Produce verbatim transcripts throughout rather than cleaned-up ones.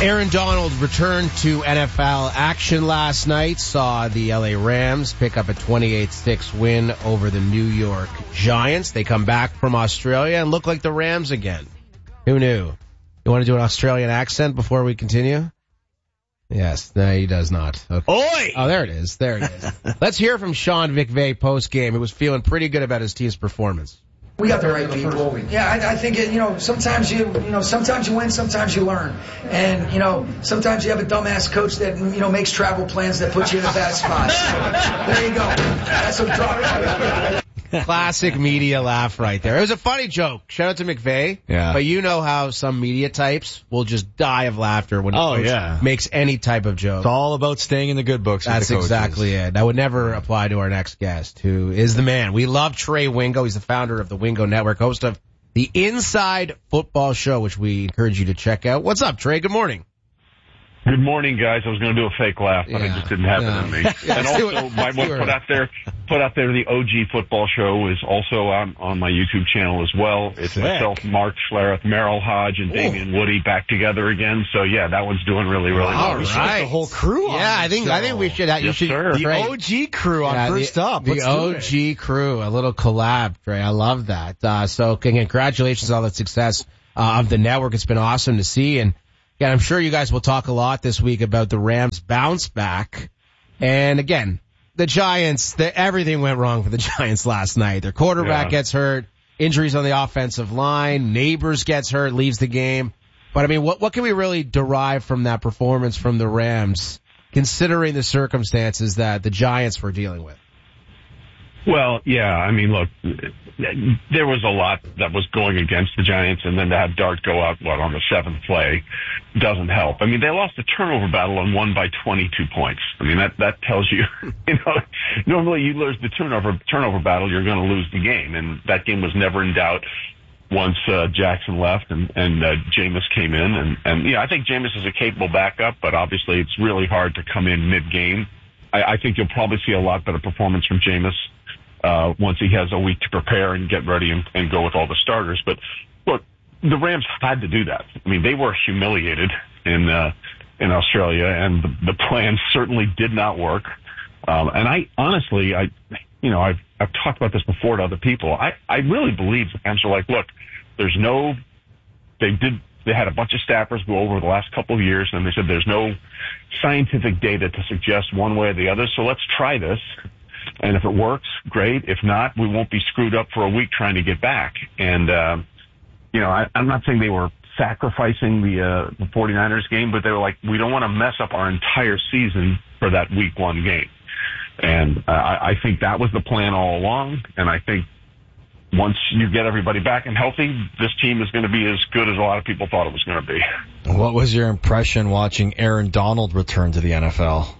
Aaron Donald returned to N F L action last night, saw the L A Rams pick up a twenty-eight six win over the New York Giants. They come back from Australia and look like the Rams again. Who knew? You want to do an Australian accent before we continue? Yes, no, he does not. Okay. Oi! Oh, there it is. There it is. Let's hear from Sean McVay post-game. He was feeling pretty good about his team's performance. We got the right people. Yeah, I, I think it, you know sometimes you you know sometimes you win, sometimes you learn, and you know sometimes you have a dumbass coach that you know makes travel plans that puts you in a bad spot. So, there you go. That's a drop. Classic media laugh right there. It was a funny joke. Shout out to McVay. Yeah. But you know how some media types will just die of laughter when a Oh, coach yeah. makes any type of joke. It's all about staying in the good books with That's the coaches. exactly it. That would never apply to our next guest, who is the man. We love Trey Wingo. He's the founder of the Wingo Network, host of the Inside Football Show, which we encourage you to check out. What's up, Trey? Good morning. Good morning, guys. I was going to do a fake laugh, but Yeah. it just didn't happen Yeah. to me. Yeah, And let's do also, it. my Let's do it. put out there, put out there the O G Football Show is also on on my YouTube channel as well. It's Sick. myself, Mark Schlereth, Merrill Hodge, and Damian Woody back together again. So yeah, that one's doing really, really All well. We should have right. the whole crew on Yeah, I this think show. I think we should. You Yes, should sir. The Trey, O G crew on yeah, First the, Up. The Let's do O it. G crew, a little collab, Trey. I love that. Uh, so congratulations on all the success uh, of the network. It's been awesome to see. And yeah, I'm sure you guys will talk a lot this week about the Rams bounce back. And again, the Giants, the, everything went wrong for the Giants last night. Their quarterback Yeah. gets hurt, injuries on the offensive line, Neighbors gets hurt, leaves the game. But I mean, what, what can we really derive from that performance from the Rams, considering the circumstances that the Giants were dealing with? Well, yeah, I mean, look, there was a lot that was going against the Giants, and then to have Dart go out, what, on the seventh play doesn't help. I mean, they lost the turnover battle and won by twenty-two points. I mean, that, that tells you, you know, normally you lose the turnover, turnover battle, you're going to lose the game, and that game was never in doubt once, uh, Jackson left and, and, uh, Jameis came in, and, and, yeah, I think Jameis is a capable backup, but obviously it's really hard to come in mid-game. I, I think you'll probably see a lot better performance from Jameis Uh, once he has a week to prepare and get ready and, and go with all the starters. But look, the Rams had to do that. I mean, they were humiliated in, uh, in Australia, and the, the plan certainly did not work. Um, and I honestly, I, you know, I've, I've talked about this before to other people. I, I really believe the Rams are like, look, there's no, they did, they had a bunch of staffers go over the last couple of years, and they said there's no scientific data to suggest one way or the other, so let's try this. And if it works, great. If not, we won't be screwed up for a week trying to get back. And, uh, you know, I, I'm not saying they were sacrificing the, uh, the 49ers game, but they were like, we don't want to mess up our entire season for that week one game. And uh, I, I think that was the plan all along. And I think once you get everybody back and healthy, this team is going to be as good as a lot of people thought it was going to be. What was your impression watching Aaron Donald return to the N F L?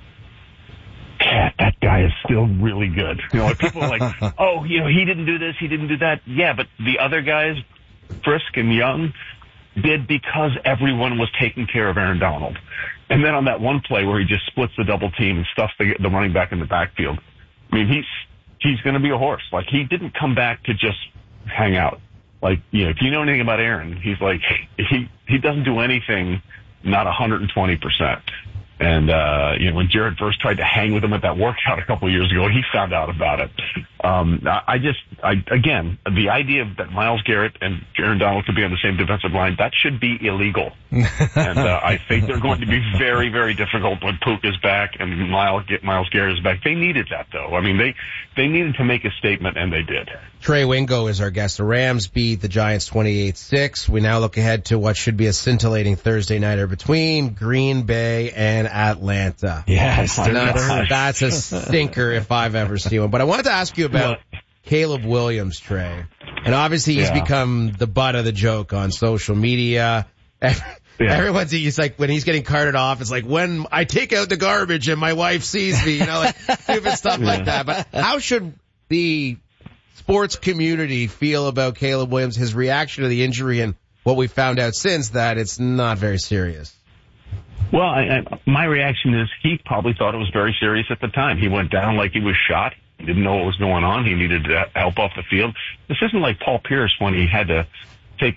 God, that guy is still really good. You know, like people are like, oh, you know, he didn't do this, he didn't do that. Yeah, but the other guys, Frisk and Young, did because everyone was taking care of Aaron Donald. And then on that one play where he just splits the double team and stuffs the, the running back in the backfield, I mean, he's he's going to be a horse. Like, he didn't come back to just hang out. Like, you know, if you know anything about Aaron, he's like, he he doesn't do anything not one hundred twenty percent. And, uh, you know, when Jared first tried to hang with him at that workout a couple of years ago, he found out about it. Um, I just, I, again, the idea that Myles Garrett and Aaron Donald could be on the same defensive line, that should be illegal. And, uh, I think they're going to be very, very difficult when Pook is back and Myles, Myles Garrett is back. They needed that, though. I mean, they, they needed to make a statement, and they did. Trey Wingo is our guest. The Rams beat the Giants twenty-eight six. We now look ahead to what should be a scintillating Thursday nighter between Green Bay and Atlanta. Yes, that's, that's a stinker if I've ever seen one. But I wanted to ask you about Caleb Williams, Trey. And obviously he's Yeah. become the butt of the joke on social media. Yeah. Everyone's, he's like, when he's getting carted off, it's like, when I take out the garbage and my wife sees me, you know, like stupid stuff like that. But how should the sports community feel about Caleb Williams, his reaction to the injury, and what we found out since that it's not very serious? Well, I, I, my reaction is he probably thought it was very serious at the time. He went down like he was shot. He didn't know what was going on. He needed uh, help off the field. This isn't like Paul Pierce when he had to take a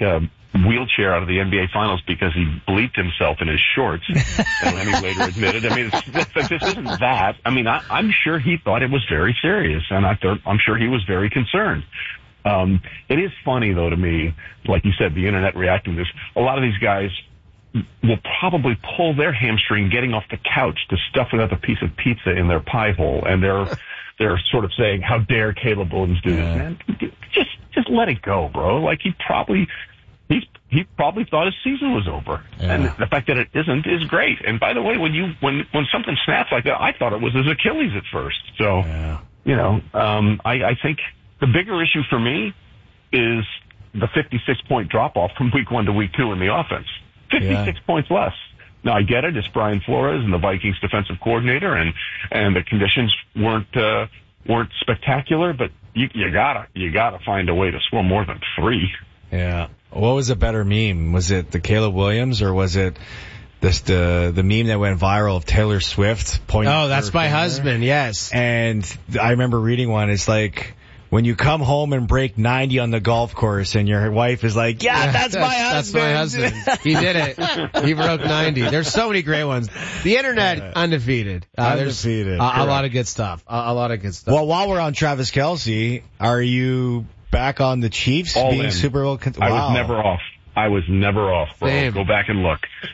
wheelchair out of the N B A Finals because he bleeped himself in his shorts, and then he later admitted. I mean, it's, it's, this isn't that. I mean, I, I'm sure he thought it was very serious, and I thought, I'm sure he was very concerned. Um, it is funny, though, to me, like you said, the internet reacting to this. A lot of these guys will probably pull their hamstring getting off the couch to stuff another piece of pizza in their pie hole, and they're they're sort of saying, "How dare Caleb Williams do this, man? Just just let it go, bro." Like he probably he he probably thought his season was over, yeah. And the fact that it isn't is great. And by the way, when you when when something snaps like that, I thought it was his Achilles at first. So yeah. you know, um, I, I think the bigger issue for me is the fifty-six point drop off from week one to week two in the offense. fifty-six yeah. points less. Now I get it. It's Brian Flores and the Vikings defensive coordinator, and and the conditions weren't uh, weren't spectacular, but you, you gotta you gotta find a way to score more than three. Yeah. What was a better meme? Was it the Caleb Williams, or was it this the the meme that went viral of Taylor Swift pointing? Oh, that's my finger? husband. Yes. And I remember reading one. It's like, when you come home and break ninety on the golf course and your wife is like, yeah, yeah that's, that's my husband. That's my husband. He did it. He broke ninety. There's so many great ones. The internet, yeah. undefeated. Uh, undefeated. There's a, a lot of good stuff. A, a lot of good stuff. Well, while we're on Travis Kelce, are you back on the Chiefs All being in. Super Bowl? Con- I wow. was never off. I was never off, bro. Same. Go back and look.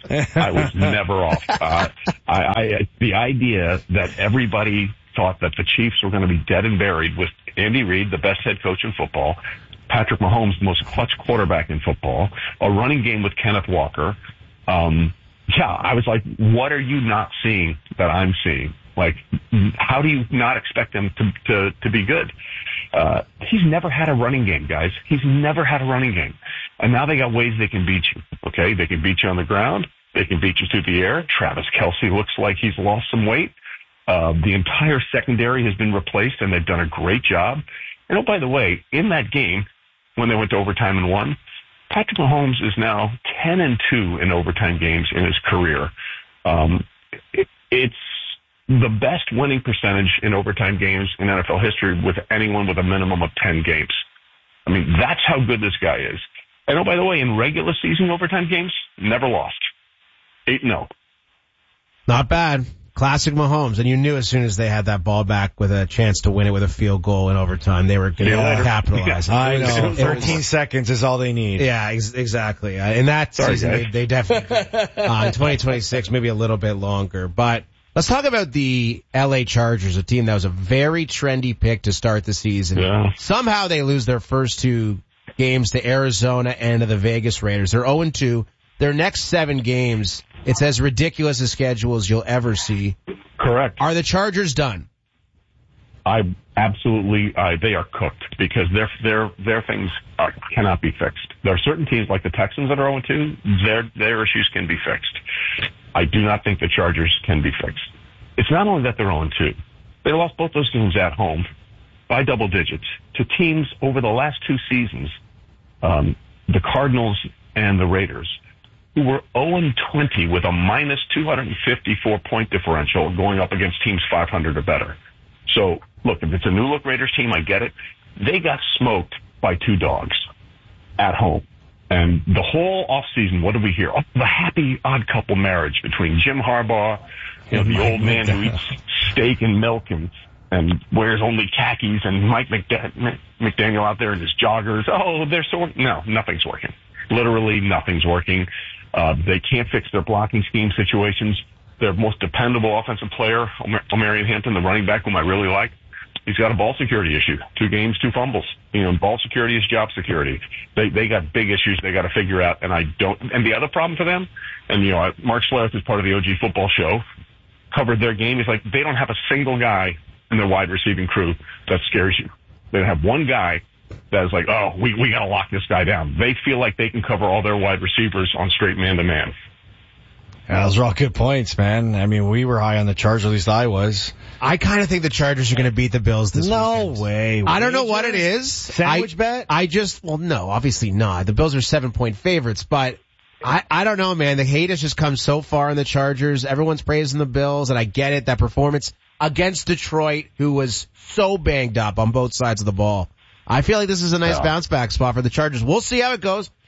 I was never off. Uh, I, I, the idea that everybody thought that the Chiefs were going to be dead and buried with Andy Reid, the best head coach in football, Patrick Mahomes, the most clutch quarterback in football, a running game with Kenneth Walker. Um, yeah, I was like, what are you not seeing that I'm seeing? Like, how do you not expect them to, to, to be good? Uh, he's never had a running game, guys. He's never had a running game. And now they got ways they can beat you. Okay. They can beat you on the ground. They can beat you through the air. Travis Kelce looks like he's lost some weight. Uh, the entire secondary has been replaced, and they've done a great job. And oh, by the way, in that game, when they went to overtime and won, Patrick Mahomes is now ten and two in overtime games in his career. Um, it, it's the best winning percentage in overtime games in N F L history with anyone with a minimum of ten games. I mean, that's how good this guy is. And oh, by the way, in regular season overtime games, never lost. eight and oh. Not bad. Classic Mahomes, and you knew as soon as they had that ball back with a chance to win it with a field goal in overtime, they were going to yeah. capitalize. Yeah. I know. thirteen seconds is all they need. Yeah, ex- exactly. Uh, in that Sorry, season, they, they definitely, uh, in twenty twenty-six, maybe a little bit longer. But let's talk about the L A Chargers, a team that was a very trendy pick to start the season. Yeah. Somehow they lose their first two games to Arizona and to the Vegas Raiders. They're oh and two. Their next seven games, it's as ridiculous a schedule as you'll ever see. Correct. Are the Chargers done? I absolutely, uh, they are cooked because their their their things are, cannot be fixed. There are certain teams like the Texans that are oh and two. Their their issues can be fixed. I do not think the Chargers can be fixed. It's not only that they're oh and two. They lost both those games at home by double digits to teams over the last two seasons, um, the Cardinals and the Raiders, who were oh and twenty with a minus two hundred fifty-four point differential going up against teams five hundred or better. So, look, if it's a new-look Raiders team, I get it. They got smoked by two dogs at home. And the whole offseason, what did we hear? Oh, the happy odd couple marriage between Jim Harbaugh, you know, the old man who eats steak and milk and, and wears only khakis, and Mike McDa- McDaniel out there in his joggers. Oh, they're so... No, nothing's working. Literally nothing's working. Uh, they can't fix their blocking scheme situations. Their most dependable offensive player, Omarion Hampton, the running back, whom I really like, he's got a ball security issue. Two games, two fumbles. You know, ball security is job security. They they got big issues they got to figure out, and I don't. And the other problem for them, and you know, Mark Schlereth is part of the O G Football Show, covered their game. He's like, they don't have a single guy in their wide receiving crew that scares you. They have one guy that is like, oh, we we got to lock this guy down. They feel like they can cover all their wide receivers on straight man to man. Yeah, those are all good points, man. I mean, we were high on the Chargers, at least I was. I kind of think the Chargers are going to beat the Bills this no weekend. way. I don't know what it is. Sandwich I, bet? I just, well, no, obviously not. The Bills are seven point favorites, but I, I don't know, man. The hate has just come so far in the Chargers. Everyone's praising the Bills, and I get it. That performance against Detroit, who was so banged up on both sides of the ball. I feel like this is a nice yeah. bounce back spot for the Chargers. We'll see how it goes.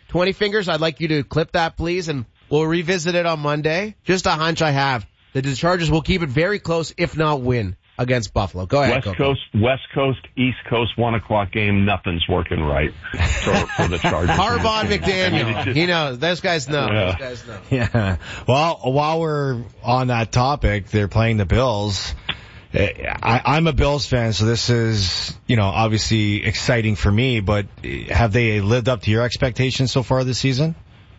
twenty fingers, I'd like you to clip that, please, and we'll revisit it on Monday. Just a hunch I have that the Chargers will keep it very close, if not win, against Buffalo. Go ahead. West Coco. Coast, West Coast, East Coast, one o'clock game. Nothing's working right for, for the Chargers. Harbaugh and McDaniel. He knows. Those guys know. Yeah. Those guys know. Yeah. Well, while we're on that topic, they're playing the Bills. I, I'm a Bills fan, so this is, you know, obviously exciting for me, but have they lived up to your expectations so far this season?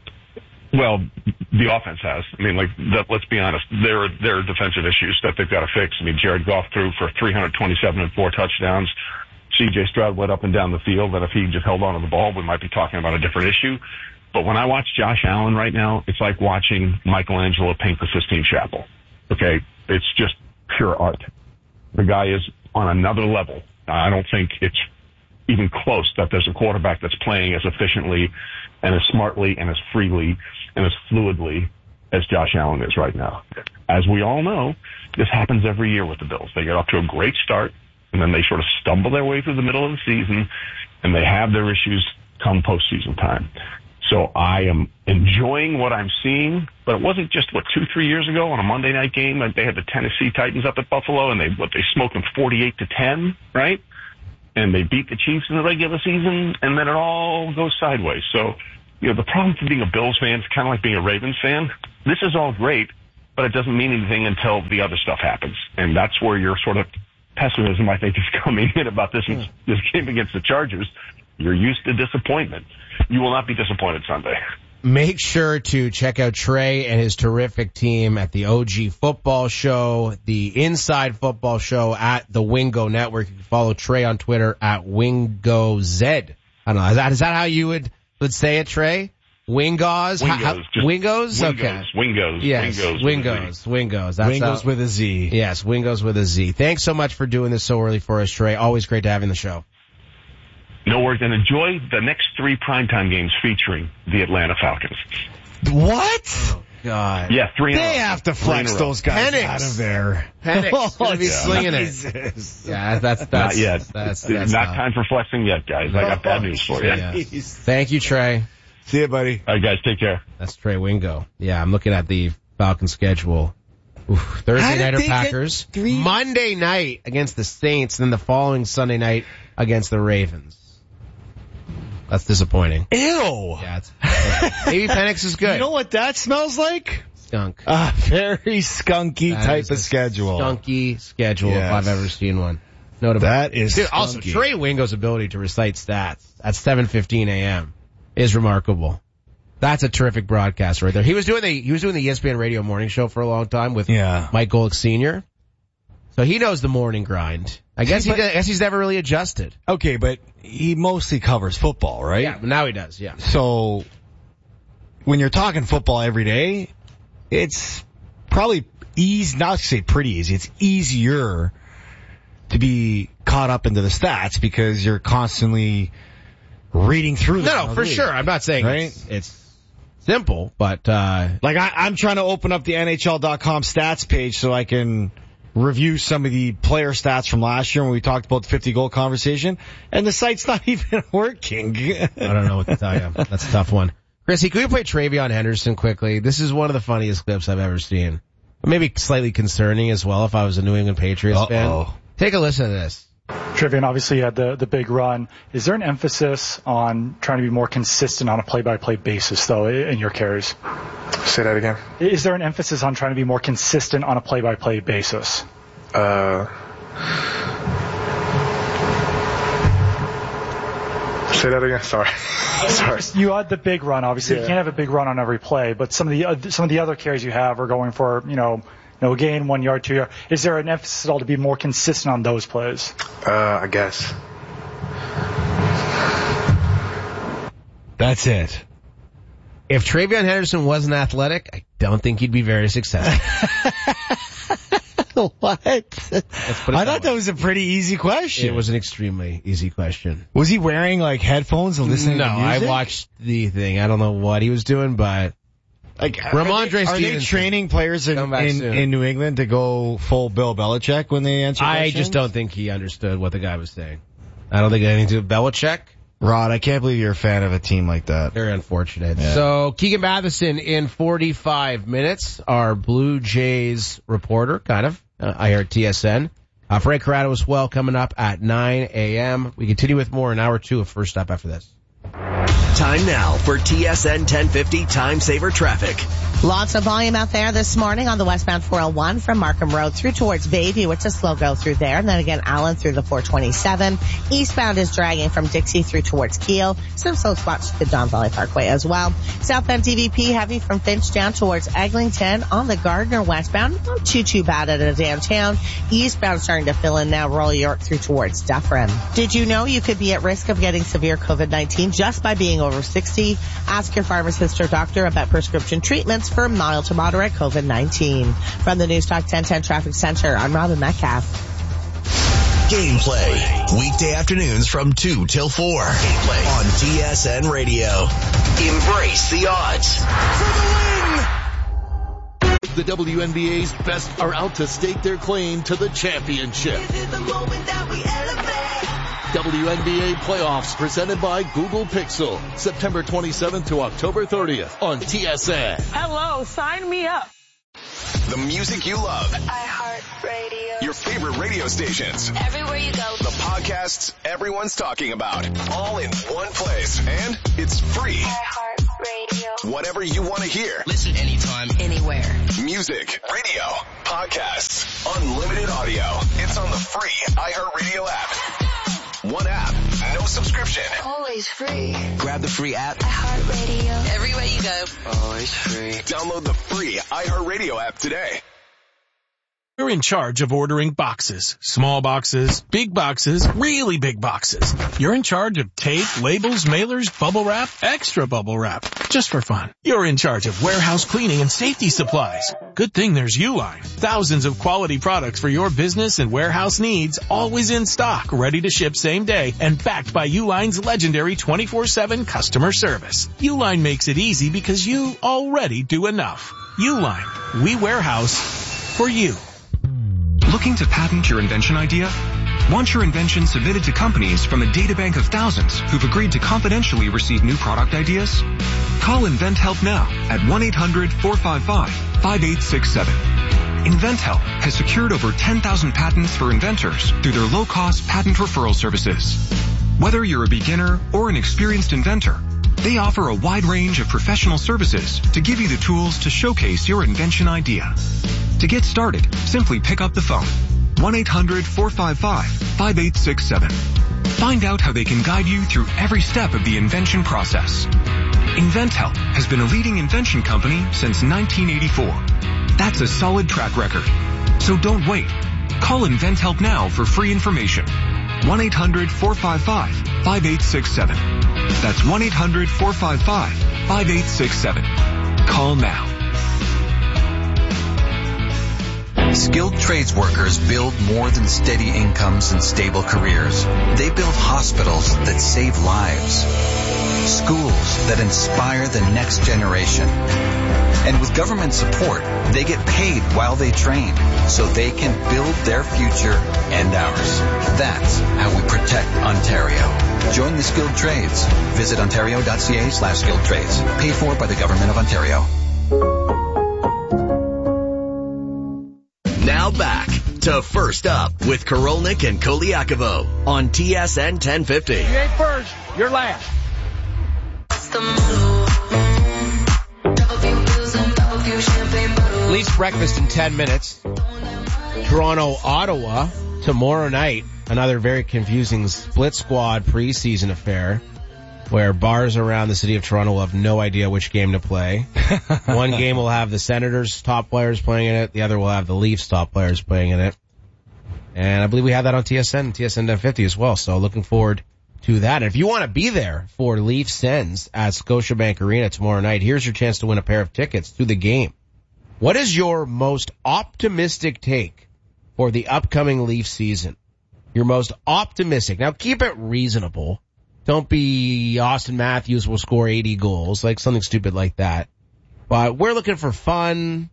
Well, the offense has. I mean, like, the, let's be honest, there are, there are defensive issues that they've got to fix. I mean, Jared Goff threw for three hundred twenty-seven and four touchdowns. C J Stroud went up and down the field, and if he just held on to the ball, we might be talking about a different issue. But when I watch Josh Allen right now, it's like watching Michelangelo paint the Sistine Chapel. Okay? It's just pure art. The guy is on another level. I don't think it's even close that there's a quarterback that's playing as efficiently and as smartly and as freely and as fluidly as Josh Allen is right now. As we all know, this happens every year with the Bills. They get off to a great start, and then they sort of stumble their way through the middle of the season, and they have their issues come postseason time. So I am enjoying what I'm seeing, but it wasn't just, what, two, three years ago on a Monday night game, like they had the Tennessee Titans up at Buffalo, and they what they smoked them forty-eight to ten, right? And they beat the Chiefs in the regular season, and then it all goes sideways. So, you know, the problem with being a Bills fan is kind of like being a Ravens fan. This is all great, but it doesn't mean anything until the other stuff happens. And that's where your sort of pessimism, I think, is coming in about this, this game against the Chargers. You're used to disappointment. You will not be disappointed Sunday. Make sure to check out Trey and his terrific team at the O G Football Show, the Inside Football Show at the Wingo Network. You can follow Trey on Twitter at WingoZ. I don't know. Is that, is that how you would, would say it, Trey? Wingos? Wingos. How, just Wingos? Wingos. Okay. Wingos. Yes. Wingos. Wingos. Wingos. That's Wingos how, with a Z. Yes. Wingos with a Z. Thanks so much for doing this so early for us, Trey. Always great to have you on the show. No worries, and enjoy the next three primetime games featuring the Atlanta Falcons. What? Oh, God. Yeah, three in a row. They have to flex those guys Penix. out of there. Penix gonna be Oh, slinging Jesus. it. Yeah, that's, that's, Not yet. That's, that's, It's that's not time for flexing yet, guys. I got bad news for you. Yeah. Thank you, Trey. See you, buddy. All right, guys, take care. That's Trey Wingo. Yeah, I'm looking at the Falcon schedule. Oof. Thursday How did night are they get Packers. three- Monday night against the Saints, and then the following Sunday night against the Ravens. That's disappointing. Ew. Yeah, it's, maybe Penix is good. You know what that smells like? Skunk. A very skunky That type is of a schedule. Skunky schedule Yes. if I've ever seen one. No doubt. That is Dude, also, skunky. Trey Wingo's ability to recite stats at seven fifteen a.m. is remarkable. That's a terrific broadcast right there. He was doing the he was doing the E S P N radio morning show for a long time with Yeah. Mike Golick Senior So he knows the morning grind. I guess he But- I guess he's never really adjusted. Okay, but he mostly covers football, right? Yeah, but now he does. Yeah. So when you're talking football every day, it's probably easy, not to say pretty easy, it's easier to be caught up into the stats because you're constantly reading through them. No, no, for sure. I'm not saying Right? it's, it's simple, but uh Like I, I'm trying to open up the N H L dot com stats page so I can review some of the player stats from last year when we talked about the fifty goal conversation, and the site's not even working. I don't know what to tell you. That's a tough one. Chrissy, can we play Travion Henderson quickly? This is one of the funniest clips I've ever seen. Maybe slightly concerning as well if I was a New England Patriots Uh-oh. fan. Take a listen to this. Travion obviously had the, the big run. Is there an emphasis on trying to be more consistent on a play-by-play basis, though, in your carries? Say that again. Is there an emphasis on trying to be more consistent on a play-by-play basis? Uh, say that again. Sorry. Sorry. You had the big run, obviously. Yeah. You can't have a big run on every play, but some of the uh, some of the other carries you have are going for, you know, no gain, one yard, two yard. Is there an emphasis at all to be more consistent on those plays? Uh, I guess. That's it. If Travion Henderson wasn't athletic, I don't think he'd be very successful. What? Let's put it I that thought way. that was a pretty easy question. It was an extremely easy question. Was he wearing like headphones and listening No, to I music? watched the thing. I don't know what he was doing, but Like, Ramondre are they, are they Stevenson. training players in, Come back in, soon. in New England to go full Bill Belichick when they answer I questions? just don't think he understood what the guy was saying. I don't think it had anything to do with Belichick. Rod, I can't believe you're a fan of a team like that. Very unfortunate. Yeah. So Keegan Matheson in forty-five minutes, our Blue Jays reporter, kind of. Uh, I heard T S N. Uh, Frank Corrado as well coming up at nine a.m. We continue with more in hour two of First Up after this. Time now for T S N ten fifty Time Saver Traffic. Lots of volume out there this morning on the westbound four oh one from Markham Road through towards Bayview. It's a slow go through there. And then again, Allen through the four twenty-seven. Eastbound is dragging from Dixie through towards Kiel. Some slow spots to the Don Valley Parkway as well. Southbound D V P heavy from Finch down towards Eglinton on the Gardner westbound. Not too, too bad at a downtown. Eastbound starting to fill in now. Royal York through towards Dufferin. Did you know you could be at risk of getting severe COVID nineteen just by being over sixty? Ask your pharmacist or doctor about prescription treatments for mild to moderate COVID nineteen. From the News Talk ten ten Traffic Center, I'm Robin Metcalf. Gameplay. Weekday afternoons from two till four. Gameplay on T S N Radio. Embrace the odds. For the win! The W N B A's best are out to stake their claim to the championship. W N B A Playoffs presented by Google Pixel. September twenty-seventh to October thirtieth on T S N. Hello, sign me up. The music you love. iHeartRadio. Your favorite radio stations. Everywhere you go. The podcasts everyone's talking about. All in one place. And it's free. iHeartRadio. Whatever you want to hear. Listen anytime, anywhere. Music, radio, podcasts, unlimited audio. It's on the free iHeartRadio app. One app, no subscription. Always free. grab the free app. iHeartRadio. Everywhere you go. Always free. Download the free iHeartRadio app today. You're in charge of ordering boxes. Small boxes, big boxes, really big boxes. You're in charge of tape, labels, mailers, bubble wrap, extra bubble wrap. Just for fun. You're in charge of warehouse cleaning and safety supplies. Good thing there's Uline. Thousands of quality products for your business and warehouse needs, always in stock, ready to ship same day, and backed by Uline's legendary twenty-four seven customer service. Uline makes it easy because you already do enough. Uline. We warehouse for you. Looking to patent your invention idea? Want your invention submitted to companies from a databank of thousands who've agreed to confidentially receive new product ideas? Call InventHelp now at one eight hundred four five five five eight six seven. InventHelp has secured over ten thousand patents for inventors through their low-cost patent referral services. Whether you're a beginner or an experienced inventor, they offer a wide range of professional services to give you the tools to showcase your invention idea. To get started, simply pick up the phone. one eight hundred four five five five eight six seven. Find out how they can guide you through every step of the invention process. InventHelp has been a leading invention company since nineteen eighty-four. That's a solid track record. So don't wait. Call InventHelp now for free information. one eight hundred four five five five eight six seven. That's one eight hundred four five five five eight six seven. Call now. Skilled trades workers build more than steady incomes and stable careers. They build hospitals that save lives, schools that inspire the next generation. And with government support, they get paid while they train so they can build their future and ours. That's how we protect Ontario. Join the skilled trades. Visit ontario.ca slash skilled trades. Paid for by the Government of Ontario. Now back to First Up with Korolnik and Koliakovo on T S N ten fifty. You ain't first, you're last. Leafs breakfast in ten minutes. Toronto, Ottawa tomorrow night. Another very confusing split squad preseason affair where bars around the city of Toronto will have no idea which game to play. One game will have the Senators' top players playing in it. The other will have the Leafs' top players playing in it. And I believe we have that on T S N, T S N ten fifty as well. So looking forward to that. And if you want to be there for Leafs Sens at Scotiabank Arena tomorrow night, here's your chance to win a pair of tickets to the game. What is your most optimistic take for the upcoming Leafs season? Your most optimistic. Now keep it reasonable. Don't be Austin Matthews will score eighty goals, like something stupid like that. But we're looking for fun,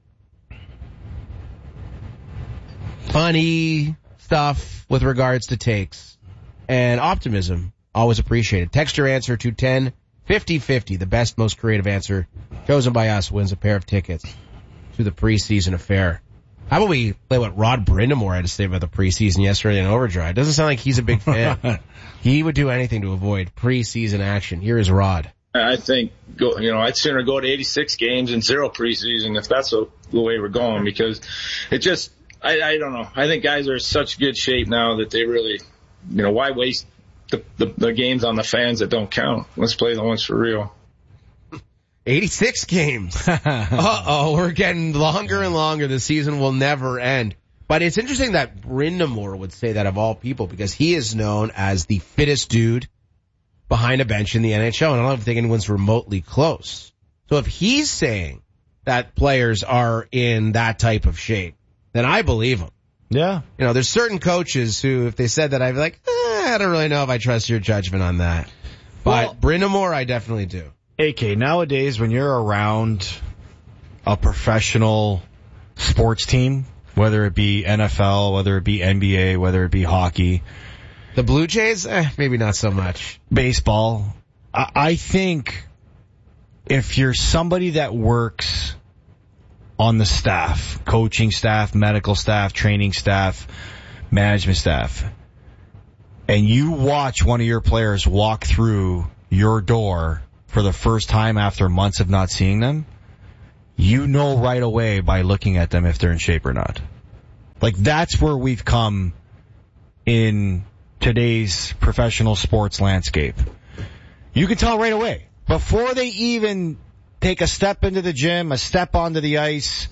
funny stuff with regards to takes and optimism. Always appreciated. Text your answer to ten fifty fifty. The best, most creative answer chosen by us wins a pair of tickets to the preseason affair. How about we play what Rod Brindamore had to say about the preseason yesterday in Overdrive? Doesn't sound like he's a big fan. He would do anything to avoid preseason action. Here is Rod. I think, go, you know, I'd sooner go to eighty-six games and zero preseason if that's the, the way we're going, because it just, I, I don't know. I think guys are in such good shape now that they really, you know, why waste the, the, the games on the fans that don't count? Let's play the ones for real. eighty-six games. Uh-oh, we're getting longer and longer. The season will never end. But it's interesting that Brindamore would say that of all people, because he is known as the fittest dude behind a bench in the N H L, and I don't think anyone's remotely close. So if he's saying that players are in that type of shape, then I believe him. Yeah. You know, there's certain coaches who, if they said that, I'd be like, eh, I don't really know if I trust your judgment on that. But well, Brindamore, I definitely do. A K, nowadays when you're around a professional sports team, whether it be N F L, whether it be N B A, whether it be hockey, the Blue Jays, eh, maybe not so much. Baseball, I, I think if you're somebody that works on the staff, coaching staff, medical staff, training staff, management staff, and you watch one of your players walk through your door for the first time after months of not seeing them, you know right away by looking at them if they're in shape or not. Like, that's where we've come in today's professional sports landscape. You can tell right away. Before they even take a step into the gym, a step onto the ice,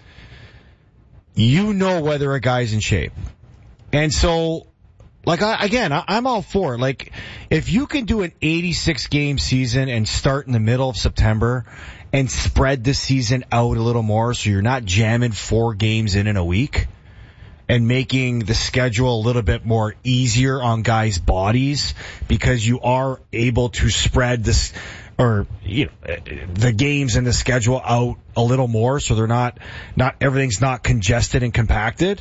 you know whether a guy's in shape. And so, like, I, again, I, I'm all for it. Like, if you can do an eighty-six game season and start in the middle of September and spread the season out a little more so you're not jamming four games in in a week and making the schedule a little bit more easier on guys' bodies because you are able to spread this, or, you know, the games and the schedule out a little more so they're not, not, everything's not congested and compacted.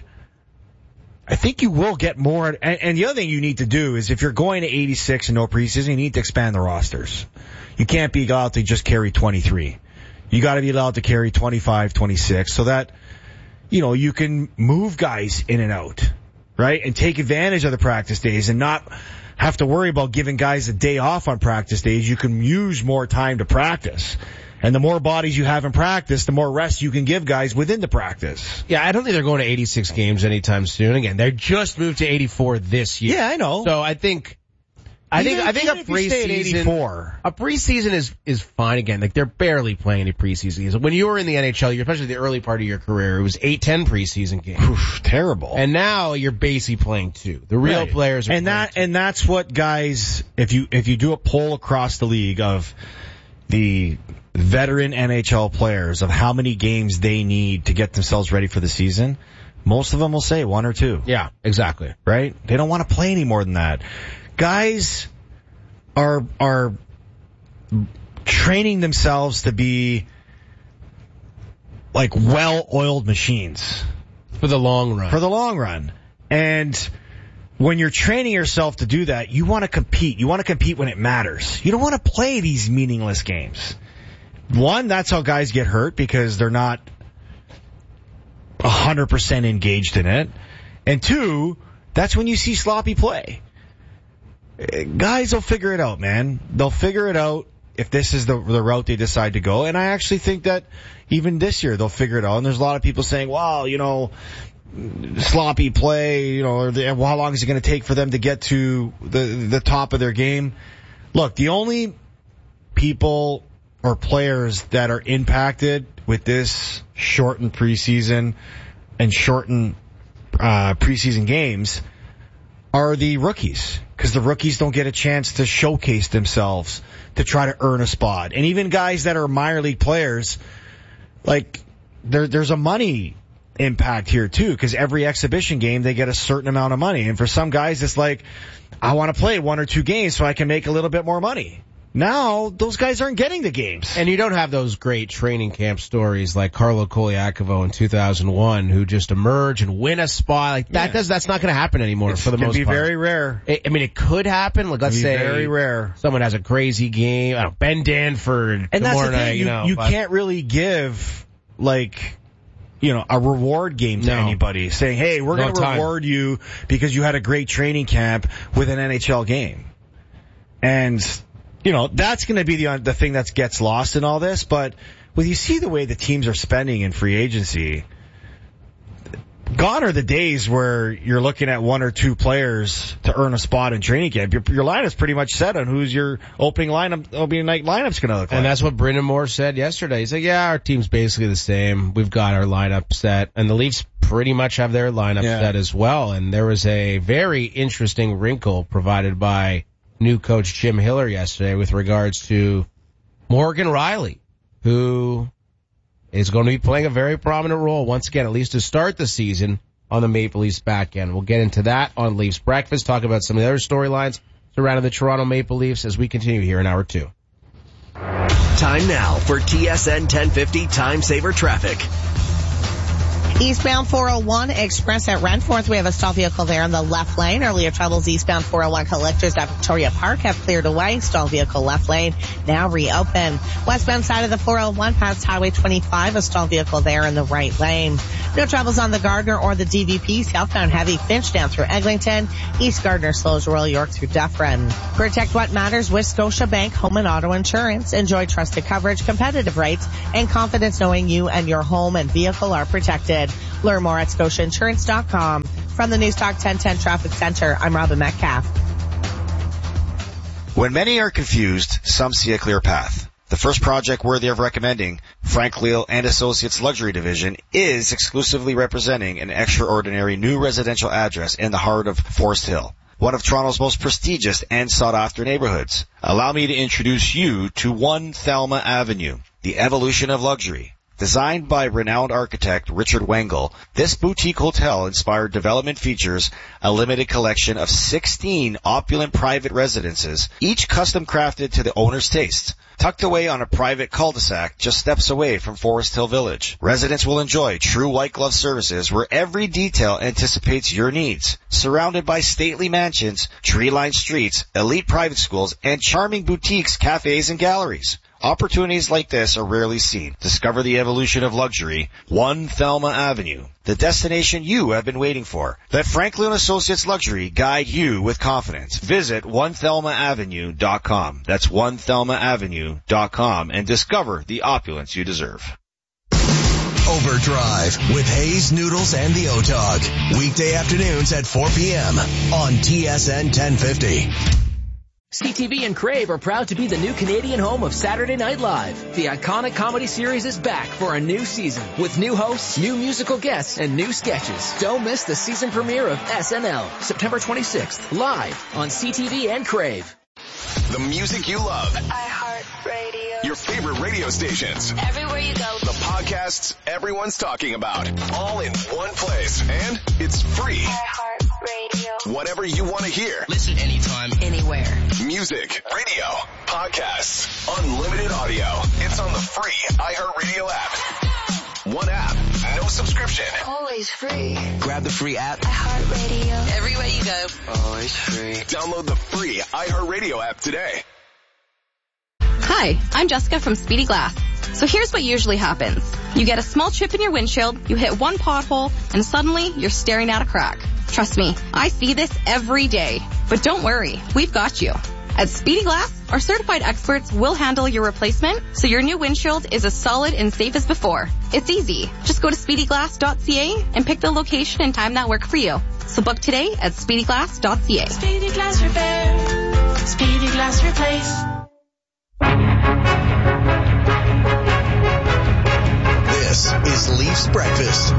I think you will get more. And, and the other thing you need to do is if you're going to eighty-six and no preseason, you need to expand the rosters. You can't be allowed to just carry twenty-three. You got to be allowed to carry twenty-five, twenty-six so that, you know, you can move guys in and out, right? And take advantage of the practice days and not have to worry about giving guys a day off on practice days. You can use more time to practice. And the more bodies you have in practice, the more rest you can give guys within the practice. Yeah, I don't think they're going to eighty-six games anytime soon. Again, they just moved to eighty-four this year. Yeah, I know. So I think, I even, think, I think a preseason, a preseason is, is fine again. Like, they're barely playing any preseason. When you were in the N H L, especially the early part of your career, it was eight, ten preseason games. Oof, terrible. And now you're basically playing two. The real right. players are and playing that, two. And that's what guys, if you, if you do a poll across the league of the veteran N H L players of how many games they need to get themselves ready for the season, most of them will say one or two. Yeah, exactly. Right? They don't want to play any more than that. Guys are are training themselves to be like well-oiled machines. For the long run. For the long run. And when you're training yourself to do that, you want to compete. You want to compete when it matters. You don't want to play these meaningless games. One, that's how guys get hurt because they're not one hundred percent engaged in it. And two, that's when you see sloppy play. Guys will figure it out, man. They'll figure it out if this is the, the route they decide to go. And I actually think that even this year they'll figure it out. And there's a lot of people saying, well, you know, sloppy play, you know, or the, well, how long is it going to take for them to get to the the top of their game? Look, the only people or players that are impacted with this shortened preseason and shortened uh, preseason games are the rookies, because the rookies don't get a chance to showcase themselves to try to earn a spot. And even guys that are minor league players, like there, there's a money impact here too, because every exhibition game they get a certain amount of money. And for some guys, it's like, I want to play one or two games so I can make a little bit more money. Now, those guys aren't getting the games. And you don't have those great training camp stories like Carlo Koliakovo in two thousand one who just emerge and win a spot. Like that Yeah. does, that's not going to happen anymore It's for the gonna most be part. very rare. I I mean, it could happen. Like, let's Be say very rare. someone has a crazy game. I don't know, Ben Danford And that's tomorrow the thing, night, you, you know. you but- can't really give, like, you know, a reward game to No. anybody saying, hey, we're No going to time. reward you because you had a great training camp with an N H L game. And, you know, that's going to be the the thing that gets lost in all this. But when you see the way the teams are spending in free agency, gone are the days where you're looking at one or two players to earn a spot in training camp. Your, your line is pretty much set on who's your opening lineup, opening night lineup's going to look like. And that's what Brendan Moore said yesterday. He's like, yeah, our team's basically the same. We've got our lineup set. And the Leafs pretty much have their lineup Yeah. set as well. And there was a very interesting wrinkle provided by new coach Jim Hiller yesterday with regards to Morgan Riley, who is going to be playing a very prominent role once again, at least to start the season on the Maple Leafs back end. We'll get into that on Leafs Breakfast, talk about some of the other storylines surrounding the Toronto Maple Leafs as we continue here in hour two. Time now for T S N ten fifty Time Saver Traffic. Eastbound four oh one Express at Renforth. We have a stalled vehicle there in the left lane. Earlier troubles eastbound four oh one collectors at Victoria Park have cleared away. Stalled vehicle left lane now reopened. Westbound side of the four oh one past Highway twenty-five. A stalled vehicle there in the right lane. No troubles on the Gardner or the D V P. Southbound heavy Finch down through Eglinton. East Gardner slows Royal York through Dufferin. Protect what matters with Scotiabank Home and Auto Insurance. Enjoy trusted coverage, competitive rates, and confidence knowing you and your home and vehicle are protected. Learn more at scotia insurance dot com. From the News Talk ten ten Traffic Center, I'm Robin Metcalf. When many are confused, some see a clear path. The first project worthy of recommending, Frank Leal and Associates Luxury Division, is exclusively representing an extraordinary new residential address in the heart of Forest Hill, one of Toronto's most prestigious and sought-after neighborhoods. Allow me to introduce you to One Thelma Avenue, the evolution of luxury. Designed by renowned architect Richard Wengel, this boutique hotel inspired development features a limited collection of sixteen opulent private residences, each custom crafted to the owner's taste. Tucked away on a private cul-de-sac just steps away from Forest Hill Village, residents will enjoy true white glove services where every detail anticipates your needs. Surrounded by stately mansions, tree-lined streets, elite private schools, and charming boutiques, cafes, and galleries. Opportunities like this are rarely seen. Discover the evolution of luxury, One Thelma Avenue, the destination you have been waiting for. Let Franklin Associates Luxury guide you with confidence. Visit one thelma avenue dot com. That's one thelma avenue dot com and discover the opulence you deserve. Overdrive with Hayes, Noodles, and the O-Dog. Weekday afternoons at four p.m. on T S N ten fifty. C T V and Crave are proud to be the new Canadian home of Saturday Night Live. The iconic comedy series is back for a new season with new hosts, new musical guests, and new sketches. Don't miss the season premiere of S N L, September twenty-sixth, live on C T V and Crave. The music you love. iHeartRadio. Your favorite radio stations. Everywhere you go. The podcasts everyone's talking about. All in one place. And it's free. iHeartRadio. Whatever you want to hear. Listen anytime. Anywhere. Music, radio, podcasts, unlimited audio. It's on the free iHeartRadio app. One app, no subscription. Always free. Grab the free app. iHeartRadio. Everywhere you go. Always free. Download the free iHeartRadio app today. Hi, I'm Jessica from Speedy Glass. So here's what usually happens. You get a small chip in your windshield, you hit one pothole, and suddenly you're staring at a crack. Trust me, I see this every day. But don't worry, we've got you. At Speedy Glass, our certified experts will handle your replacement so your new windshield is as solid and safe as before. It's easy. Just go to speedy glass dot c a and pick the location and time that work for you. So book today at speedy glass dot c a. Speedy Glass Repair. Speedy Glass Replace. This is Leafs Breakfast.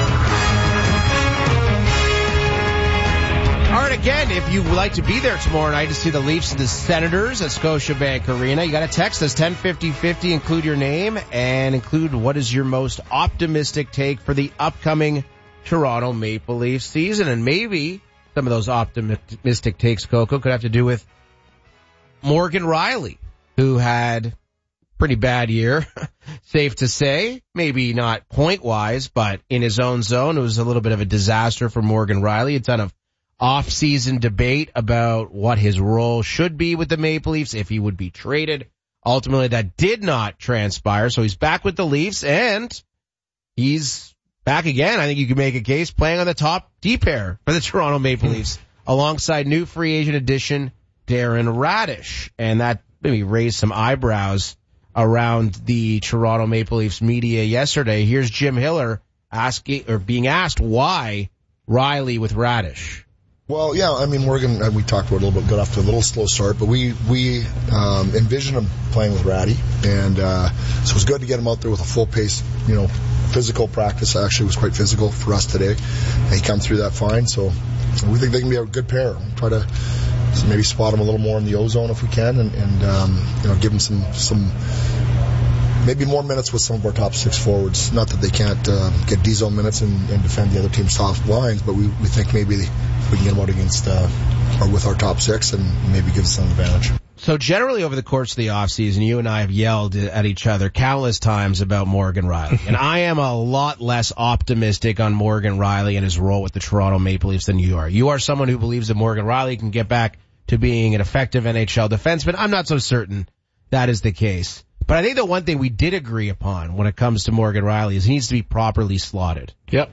All right, again, if you would like to be there tomorrow night to see the Leafs and the Senators at Scotiabank Arena, you got to text us ten fifty fifty, include your name, and include what is your most optimistic take for the upcoming Toronto Maple Leafs season. And maybe some of those optimistic takes, Coco, could have to do with Morgan Riley, who had pretty bad year, safe to say. Maybe not point-wise, but in his own zone, it was a little bit of a disaster for Morgan Rielly. A ton of off-season debate about what his role should be with the Maple Leafs, if he would be traded. Ultimately, that did not transpire, so he's back with the Leafs, and he's back again. I think you can make a case playing on the top D pair for the Toronto Maple Leafs, alongside new free agent addition Darren Radish, and that maybe raised some eyebrows around the Toronto Maple Leafs media yesterday. Here's Jim Hiller asking, or being asked, why Rielly with Radish. Well, yeah, I mean, Morgan, we talked about it a little bit, got off to a little slow start, but we, we, um, envisioned him playing with Ratty, and, uh, so it was good to get him out there with a full pace, you know, physical practice. Actually, was quite physical for us today, and he come through that fine, so we think they can be a good pair. Try to maybe spot him a little more in the O-zone if we can, and, and, um, you know, give him some, some, maybe more minutes with some of our top six forwards. Not that they can't uh, get D-zone minutes and, and defend the other team's top lines, but we, we think maybe we can get them out against uh, or with our top six and maybe give us an advantage. So generally over the course of the offseason, you and I have yelled at each other countless times about Morgan Rielly. And I am a lot less optimistic on Morgan Rielly and his role with the Toronto Maple Leafs than you are. You are someone who believes that Morgan Rielly can get back to being an effective N H L defenseman. I'm not so certain that is the case. But I think the one thing we did agree upon when it comes to Morgan Rielly is he needs to be properly slotted. Yep.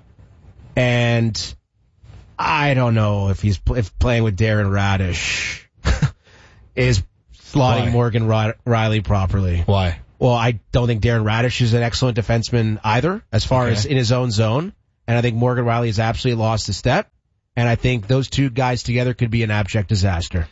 And I don't know if he's if playing with Darren Radish is slotting Why? Morgan Rielly properly. Why? Well, I don't think Darren Radish is an excellent defenseman either, as far Okay. as in his own zone. And I think Morgan Rielly has absolutely lost a step. And I think those two guys together could be an abject disaster.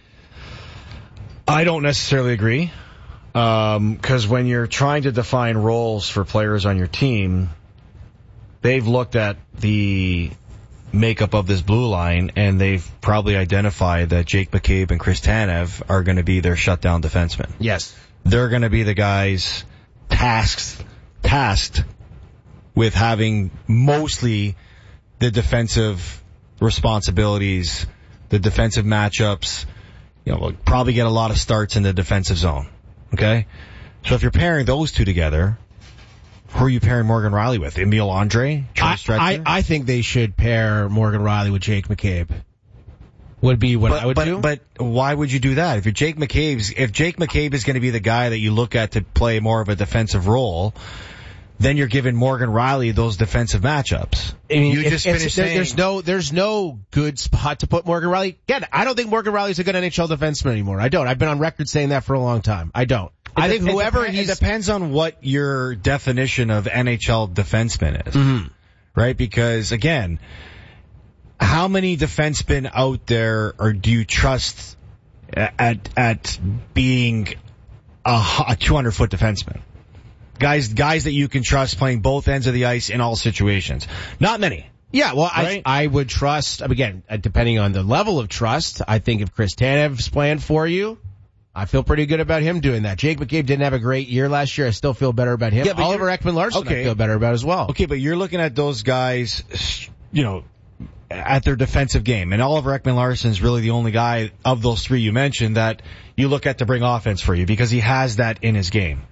I don't necessarily agree. Um, cause when you're trying to define roles for players on your team, they've looked at the makeup of this blue line and they've probably identified that Jake McCabe and Chris Tanev are going to be their shutdown defensemen. Yes. They're going to be the guys tasked, tasked with having mostly the defensive responsibilities, the defensive matchups. You know, we'll probably get a lot of starts in the defensive zone. Okay? So if you're pairing those two together, who are you pairing Morgan Rielly with? Emile Andre? I, I, I think they should pair Morgan Rielly with Jake McCabe. Would be what but, I would but, do. But why would you do that? If you're Jake McCabe's, if Jake McCabe is going to be the guy that you look at to play more of a defensive role, then you're giving Morgan Rielly those defensive matchups. I mean, you if, just if, finished there, saying, there's no there's no good spot to put Morgan Rielly. Again, I don't think Morgan Rielly's a good N H L defenseman anymore. I don't. I've been on record saying that for a long time. I don't. I think it whoever depends, he's... It depends on what your definition of N H L defenseman is. Mm-hmm. Right? Because, again, how many defensemen out there or do you trust at at being a, a two hundred foot defenseman? Guys, guys that you can trust playing both ends of the ice in all situations. Not many. Yeah, well, right? I I would trust, again, depending on the level of trust, I think if Chris Tanev's playing for you, I feel pretty good about him doing that. Jake McCabe didn't have a great year last year. I still feel better about him. Yeah, but Oliver Ekman-Larsson okay. I feel better about as well. Okay, but you're looking at those guys, you know, at their defensive game. And Oliver Ekman-Larsson is really the only guy of those three you mentioned that you look at to bring offense for you because he has that in his game.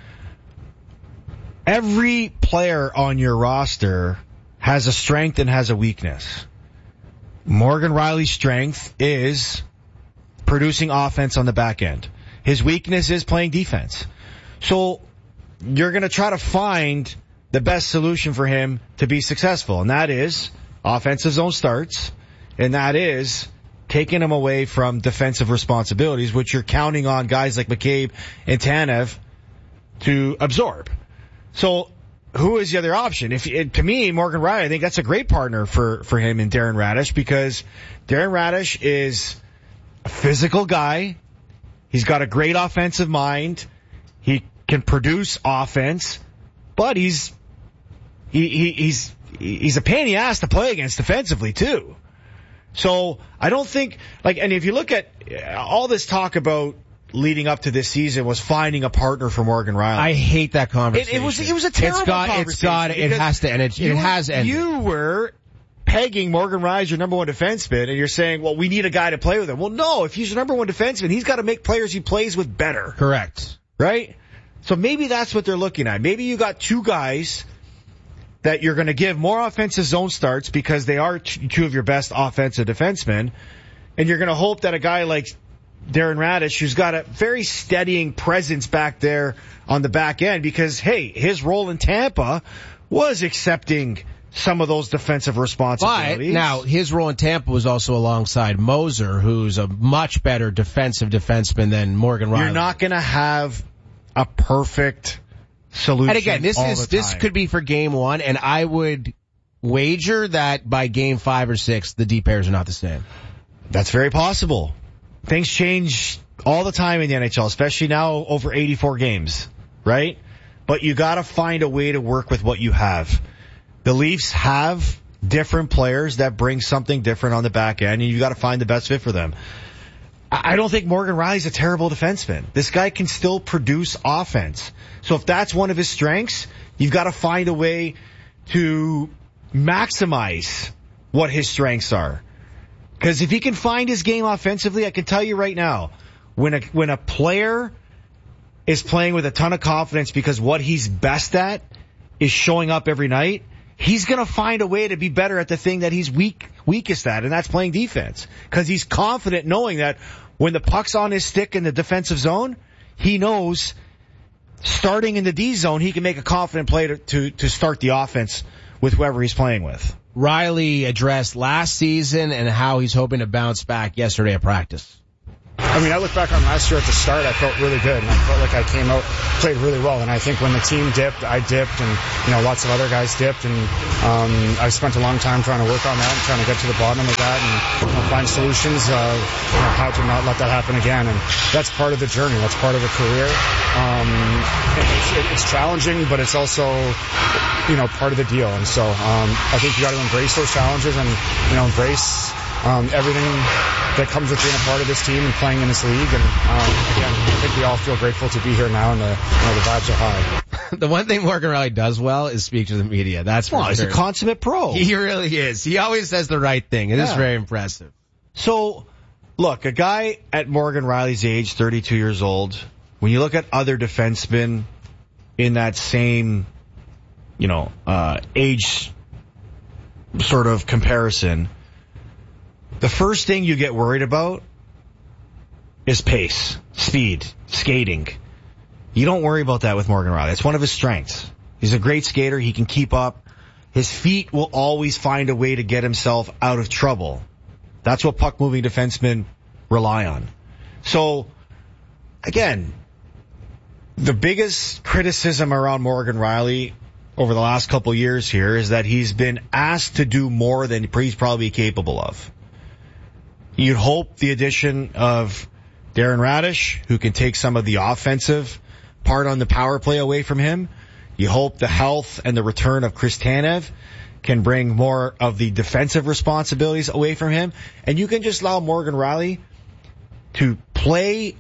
Every player on your roster has a strength and has a weakness. Morgan Rielly's strength is producing offense on the back end. His weakness is playing defense. So you're going to try to find the best solution for him to be successful, and that is offensive zone starts, and that is taking him away from defensive responsibilities, which you're counting on guys like McCabe and Tanev to absorb. So who is the other option? If it, to me, Morgan Rielly, I think that's a great partner for, for him and Darren Radish because Darren Radish is a physical guy. He's got a great offensive mind. He can produce offense, but he's he, he he's he's a pain in the ass to play against defensively too. So I don't think like, and if you look at all this talk about leading up to this season was finding a partner for Morgan Rielly. I hate that conversation. It, it was it was a terrible it's got, conversation. It's got it has to and it, it has ended. You were pegging Morgan Rielly as your number one defenseman, and you're saying, well, we need a guy to play with him. Well, no, if he's your number one defenseman, he's got to make players he plays with better. Correct. Right? So maybe that's what they're looking at. Maybe you got two guys that you're going to give more offensive zone starts because they are two of your best offensive defensemen, and you're going to hope that a guy like Darren Radish, who's got a very steadying presence back there on the back end, because, hey, his role in Tampa was accepting some of those defensive responsibilities. But now his role in Tampa was also alongside Moser, who's a much better defensive defenseman than Morgan Rielly. You're not going to have a perfect solution. And again, this all is the this time. could be for game one, and I would wager that by game five or six, the D pairs are not the same. That's very possible. Things change all the time in the N H L, especially now over eighty-four games, right? But you got to find a way to work with what you have. The Leafs have different players that bring something different on the back end, and you got to find the best fit for them. I don't think Morgan Rielly's a terrible defenseman. This guy can still produce offense. So if that's one of his strengths, you've got to find a way to maximize what his strengths are. Because if he can find his game offensively, I can tell you right now, when a when a player is playing with a ton of confidence because what he's best at is showing up every night, he's going to find a way to be better at the thing that he's weak weakest at, and that's playing defense. Because he's confident knowing that when the puck's on his stick in the defensive zone, he knows starting in the D zone, he can make a confident play to, to, to start the offense with whoever he's playing with. Rielly addressed last season and how he's hoping to bounce back yesterday at practice. I mean, I look back on last year at the start, I felt really good, and I felt like I came out, played really well, and I think when the team dipped, I dipped, and, you know, lots of other guys dipped, and um, I spent a long time trying to work on that and trying to get to the bottom of that and you know, find solutions, uh, you know, how to not let that happen again, and that's part of the journey, that's part of the career. Um, it's, it's challenging, but it's also, you know, part of the deal, and so um, I think you got to embrace those challenges and, you know, embrace Um, everything that comes with being a part of this team and playing in this league. And um, again, I think we all feel grateful to be here now, and the, you know, the vibes are high. The one thing Morgan Rielly does well is speak to the media. That's for well, sure. He's a consummate pro. He really is. He always says the right thing. It yeah. is very impressive. So, look, a guy at Morgan Rielly's age, thirty-two years old, when you look at other defensemen in that same, you know, uh, age sort of comparison, the first thing you get worried about is pace, speed, skating. You don't worry about that with Morgan Rielly. It's one of his strengths. He's a great skater. He can keep up. His feet will always find a way to get himself out of trouble. That's what puck-moving defensemen rely on. So, again, the biggest criticism around Morgan Rielly over the last couple years here is that he's been asked to do more than he's probably capable of. You'd hope the addition of Darren Radish, who can take some of the offensive part on the power play away from him. You hope the health and the return of Chris Tanev can bring more of the defensive responsibilities away from him. And you can just allow Morgan Rielly to play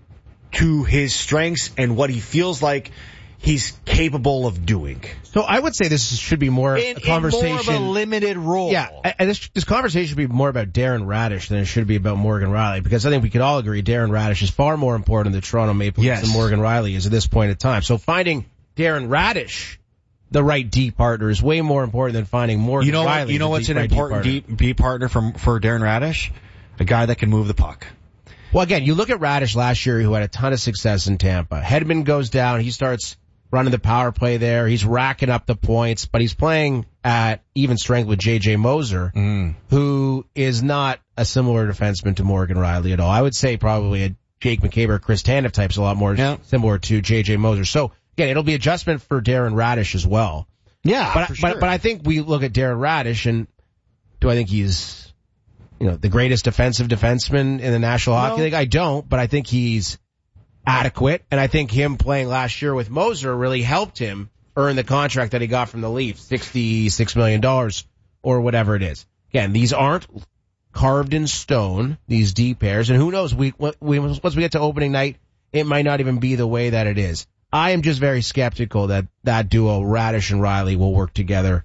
to his strengths and what he feels like he's capable of doing. So I would say this should be more in, a conversation. In more of a limited role. Yeah, and this, this conversation should be more about Darren Radish than it should be about Morgan Rielly, because I think we could all agree Darren Radish is far more important to the Toronto Maple Leafs yes. than Morgan Rielly is at this point in time. So finding Darren Radish, the right D partner, is way more important than finding Morgan you know, Rielly. You know what's an right important D, D partner for, for Darren Radish? A guy that can move the puck. Well, again, you look at Radish last year, who had a ton of success in Tampa. Hedman goes down. He starts running the power play there. He's racking up the points, but he's playing at even strength with J J Moser, mm. who is not a similar defenseman to Morgan Rielly at all. I would say probably a Jake McCabe or Chris Tanev type's a lot more yeah. similar to J J Moser. So, again, it'll be adjustment for Darren Radish as well. Yeah, but, for but, sure. but I think we look at Darren Radish, and do I think he's, you know, the greatest defensive defenseman in the National Hockey no. League? I don't, but I think he's adequate, and I think him playing last year with Moser really helped him earn the contract that he got from the Leafs, sixty-six million dollars or whatever it is. Again, these aren't carved in stone, these D pairs, and who knows, we, we once we get to opening night, it might not even be the way that it is. I am just very skeptical that that duo, Radish and Rielly, will work together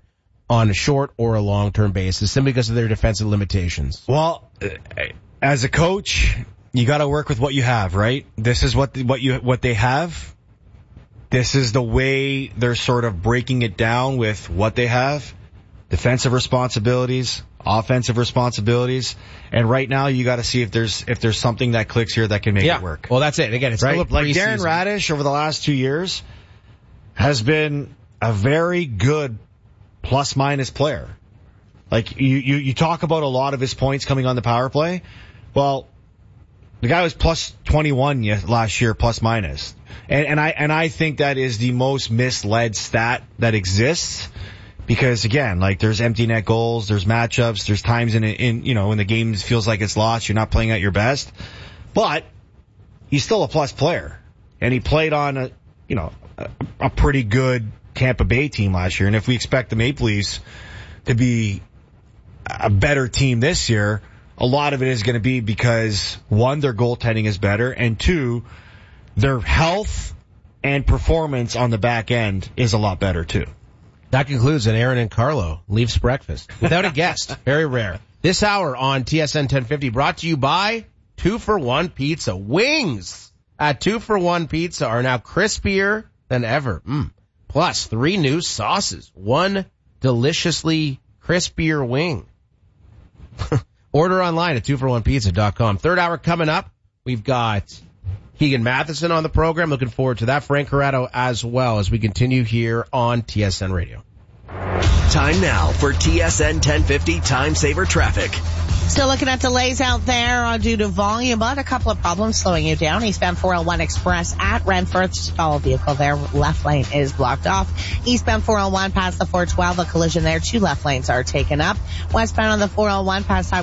on a short or a long-term basis simply because of their defensive limitations? Well, as a coach, you got to work with what you have, right? This is what what you what they have. This is the way they're sort of breaking it down with what they have. Defensive responsibilities, offensive responsibilities, and right now you got to see if there's if there's something that clicks here that can make yeah. it work. Well, that's it. Again, it's right? still a Like preseason. Darren Radish over the last two years has been a very good plus-minus player. Like, you, you, you talk about a lot of his points coming on the power play. Well, the guy was plus twenty-one last year, plus-minus. And, and I, and I think that is the most misled stat that exists. Because again, like, there's empty net goals, there's matchups, there's times in, in, you know, when the game feels like it's lost, you're not playing at your best. But he's still a plus player. And he played on a, you know, a, a pretty good Tampa Bay team last year. And if we expect the Maple Leafs to be a better team this year, a lot of it is going to be because, one, their goaltending is better, and two, their health and performance on the back end is a lot better too. That concludes an Aaron and Carlo Leafs breakfast without a guest. Very rare. This hour on T S N ten fifty brought to you by Two for One Pizza. Wings at Two for One Pizza are now crispier than ever. Mm. Plus three new sauces. One deliciously crispier wing. Order online at two for one pizza dot com. Third hour coming up. We've got Keegan Matheson on the program. Looking forward to that. Frank Corrado as well as we continue here on T S N Radio. Time now for T S N ten fifty Time Saver Traffic. Still looking at delays out there uh, due to volume, but a couple of problems slowing you down. Eastbound four oh one Express at Renfrew, stall vehicle there. Left lane is blocked off. Eastbound four oh one past the four twelve, a collision there. Two left lanes are taken up. Westbound on the four oh one past